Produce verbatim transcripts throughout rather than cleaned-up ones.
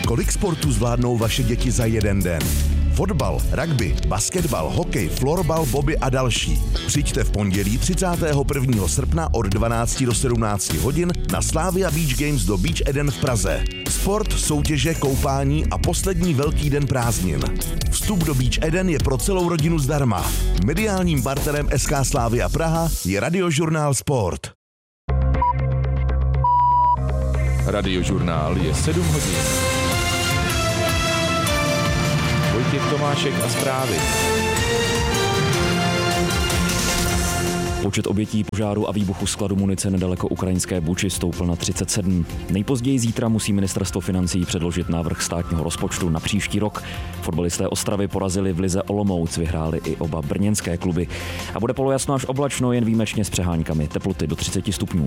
Kolik sportů zvládnou vaše děti za jeden den? Fotbal, rugby, basketbal, hokej, florbal, bobby a další. Přijďte v pondělí třicátého prvního srpna od dvanácti do sedmnácti hodin na Slavia Beach Games do Beach Eden v Praze. Sport, soutěže, koupání a poslední velký den prázdnin. Vstup do Beach Eden je pro celou rodinu zdarma. Mediálním partnerem S K Slavia Praha je Radiožurnál Sport. Radiožurnál je sedm hodin. Vojtěch Tomášek a zprávy. Počet obětí požáru a výbuchu skladu munice nedaleko ukrajinské Buči stoupl na třicet sedm. Nejpozději zítra musí ministerstvo financí předložit návrh státního rozpočtu na příští rok. Fotbalisté Ostravy porazili v lize Olomouc, vyhráli i oba brněnské kluby. A bude polojasno až oblačno, jen výjimečně s přeháňkami, teploty do třicet stupňů.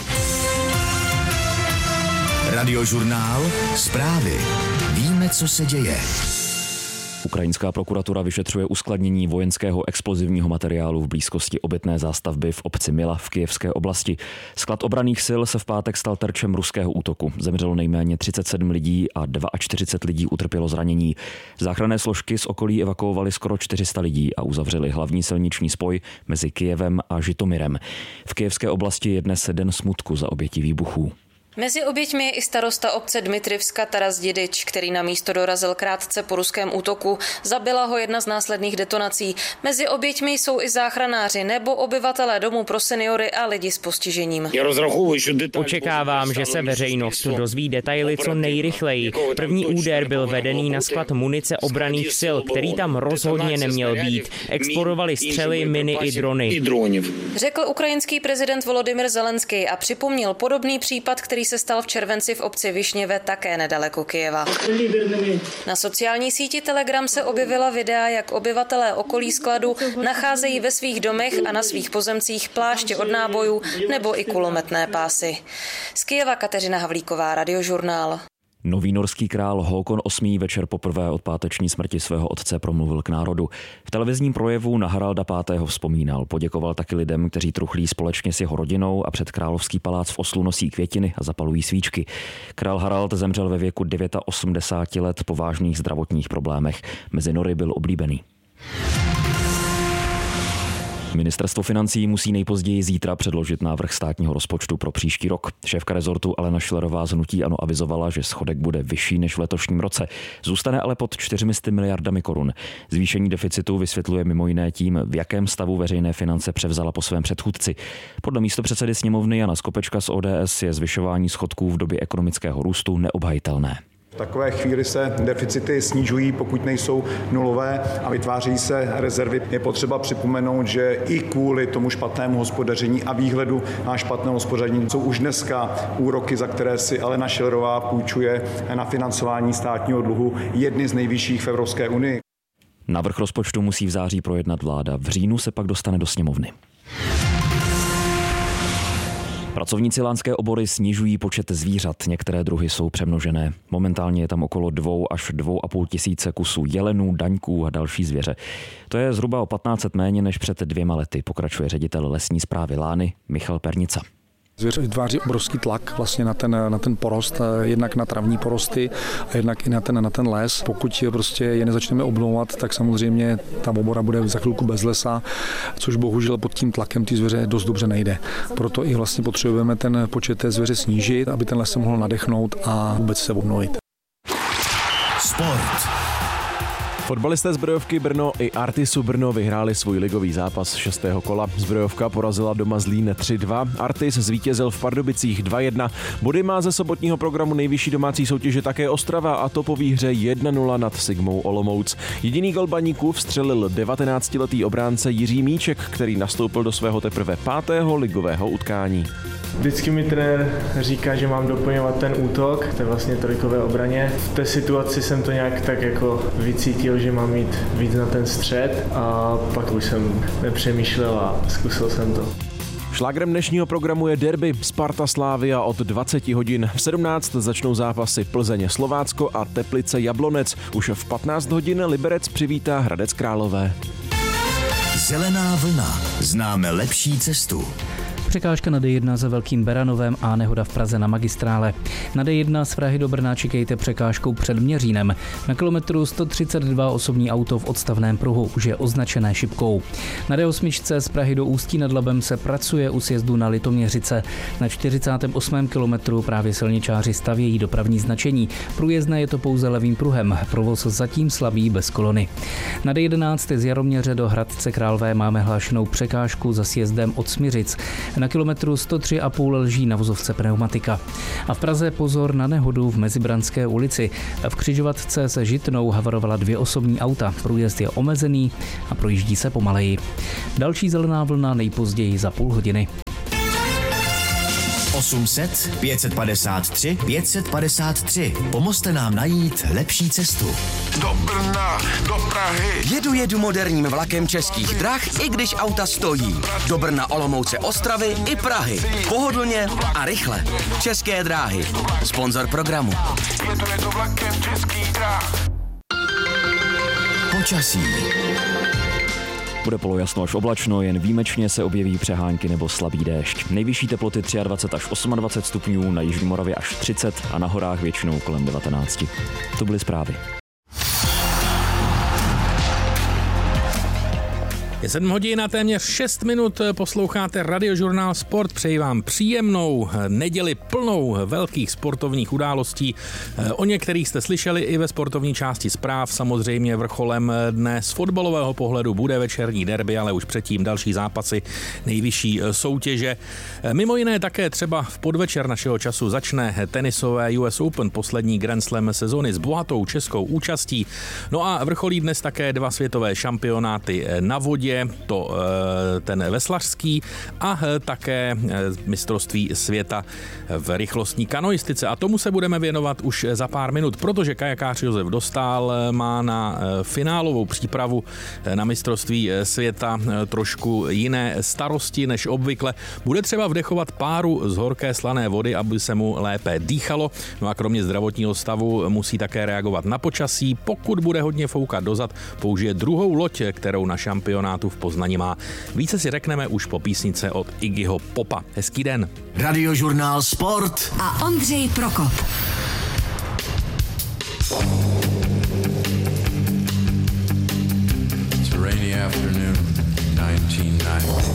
Radiožurnál, zprávy. Víme, co se děje. Ukrajinská prokuratura vyšetřuje uskladnění vojenského explozivního materiálu v blízkosti obytné zástavby v obci Mila v Kyjevské oblasti. Sklad obranných sil se v pátek stal terčem ruského útoku. Zemřelo nejméně třicet sedm lidí a čtyřicet dva lidí utrpělo zranění. Záchranné složky z okolí evakuovaly skoro čtyři sta lidí a uzavřeli hlavní silniční spoj mezi Kyjevem a Žitomirem. V Kyjevské oblasti je dnes den smutku za oběti výbuchů. Mezi oběťmi je i starosta obce Dmitrivska Taras Dědič, který na místo dorazil krátce po ruském útoku. Zabila ho jedna z následných detonací. Mezi oběťmi jsou i záchranáři nebo obyvatelé domů pro seniory a lidi s postižením. Očekávám, že se veřejnost dozví detaily co nejrychleji. První úder byl vedený na sklad munice obranných sil, který tam rozhodně neměl být. Explodovaly střely, miny i drony. Řekl ukrajinský prezident Volodymyr Zelenský a připomněl podobný případ, který se stal v červenci v obci Višněve, také nedaleko Kyjeva. Na sociální síti Telegram se objevila videa, jak obyvatelé okolí skladu nacházejí ve svých domech a na svých pozemcích pláště od nábojů nebo i kulometné pásy. Z Kyjeva Kateřina Havlíková, Radiožurnál. Nový norský král Håkon osmý večer poprvé od páteční smrti svého otce promluvil k národu. V televizním projevu na Haralda pátého vzpomínal. Poděkoval taky lidem, kteří truchlí společně s jeho rodinou a před královský palác v Oslu nosí květiny a zapalují svíčky. Král Harald zemřel ve věku osmdesáti devíti let po vážných zdravotních problémech. Mezi Nory byl oblíbený. Ministerstvo financí musí nejpozději zítra předložit návrh státního rozpočtu pro příští rok. Šéfka rezortu Alena Schillerová z hnutí ANO avizovala, že schodek bude vyšší než v letošním roce. Zůstane ale pod čtyřmi sty miliardami korun. Zvýšení deficitu vysvětluje mimo jiné tím, v jakém stavu veřejné finance převzala po svém předchůdci. Podle místopředsedy sněmovny Jana Skopečka z O D S je zvyšování schodků v době ekonomického růstu neobhajitelné. V takové chvíli se deficity snižují, pokud nejsou nulové a vytváří se rezervy. Je potřeba připomenout, že i kvůli tomu špatnému hospodaření a výhledu na špatné hospodaření jsou už dneska úroky, za které si Alena Schillerová půjčuje na financování státního dluhu, jedny z nejvyšších v Evropské unii. Návrh rozpočtu musí v září projednat vláda. V říjnu se pak dostane do sněmovny. Pracovníci lánské obory snižují počet zvířat, některé druhy jsou přemnožené. Momentálně je tam okolo dvou až dvou a půl tisíce kusů jelenů, daňků a další zvěře. To je zhruba o patnáct set méně než před dvěma lety, pokračuje ředitel lesní správy Lány Michal Pernica. Zvěř vytváří obrovský tlak vlastně na ten, na ten porost, jednak na travní porosty a jednak i na ten, na ten les. Pokud prostě je nezačneme obnovovat, tak samozřejmě ta obora bude za chvilku bez lesa, což bohužel pod tím tlakem ty zvěře dost dobře nejde. Proto i vlastně potřebujeme ten počet té zvěře snížit, aby ten les se mohl nadechnout a vůbec se obnovit. Sport. Fotbalisté Zbrojovky Brno i Artisu Brno vyhráli svůj ligový zápas šestého kola. Zbrojovka porazila doma Zlín tři dva, Artis zvítězil v Pardubicích dva jedna. Body má ze sobotního programu nejvyšší domácí soutěže také Ostrava, a to po výhře jedna nula nad Sigmou Olomouc. Jediný gol Baníků vstřelil devatenáctiletý obránce Jiří Míček, který nastoupil do svého teprve pátého ligového utkání. Vždycky mi trenér říká, že mám doplňovat ten útok, to je vlastně trojkové obraně. V té situaci jsem to nějak tak jako vycítil, že mám jít víc na ten střed, a pak už jsem nepřemýšlel a zkusil jsem to. Šlágrem dnešního programu je derby Sparta Slavia od dvacet hodin. V sedmnáct začnou zápasy Plzeň Slovácko a Teplice Jablonec. Už v patnáct hodin Liberec přivítá Hradec Králové. Zelená vlna. Známe lepší cestu. Překážka na D jedna za Velkým Beranovem a nehoda v Praze na magistrále. Na D jedna z Prahy do Brna čekejte překážkou před Měřínem. Na kilometru sto třicet dva osobní auto v odstavném pruhu už je označené šipkou. Na D osm z Prahy do Ústí nad Labem se pracuje u sjezdu na Litoměřice. Na čtyřicátém osmém kilometru právě silničáři stavějí dopravní značení. Průjezdné je to pouze levým pruhem. Provoz zatím slabý bez kolony. Na D jedenáct z Jaroměře do Hradce Králové máme hlášenou překážku za sjezdem od Smiřic. Na kilometru sto tři a půl leží na vozovce pneumatika. A v Praze pozor na nehodu v Mezibranské ulici. V křižovatce se Žitnou havarovala dvě osobní auta. Průjezd je omezený a projíždí se pomaleji. Další zelená vlna nejpozději za půl hodiny. osm set, pět padesát tři, pět padesát tři. Pomozte nám najít lepší cestu. Do Brna, do Prahy. Jedu jedu moderním vlakem Českých drah, i když auta stojí. Do Brna, Olomouce, Ostravy i Prahy. Pohodlně a rychle. České dráhy. Sponzor programu. Jedu jedu vlakem Českých drah. Počasí. Bude polojasno až oblačno, jen výjimečně se objeví přehánky nebo slabý déšť. Nejvyšší teploty dvacet tři až dvacet osm stupňů, na jižní Moravě až třicet a na horách většinou kolem devatenáct. To byly zprávy. Je sedm hodin a téměř šest minut, posloucháte Radiožurnál Sport. Přeji vám příjemnou neděli plnou velkých sportovních událostí. O některých jste slyšeli i ve sportovní části zpráv. Samozřejmě vrcholem dne z fotbalového pohledu bude večerní derby, ale už předtím další zápasy nejvyšší soutěže. Mimo jiné také třeba v podvečer našeho času začne tenisové U S Open, poslední Grand Slam sezony s bohatou českou účastí. No a vrcholí dnes také dva světové šampionáty na vodě, to ten veslařský a také mistrovství světa v rychlostní kanoistice. A tomu se budeme věnovat už za pár minut, protože kajakář Josef Dostál má na finálovou přípravu na mistrovství světa trošku jiné starosti než obvykle. Bude třeba vdechovat páru z horké slané vody, aby se mu lépe dýchalo. No a kromě zdravotního stavu musí také reagovat na počasí. Pokud bude hodně foukat dozad, použije druhou loď, kterou na šampionátu v Poznani má. Více si řekneme už po písnice od Iggyho Popa. Hezký den. Radiožurnál Sport a Ondřej Prokop. It's a rainy afternoon, nineteen ninety.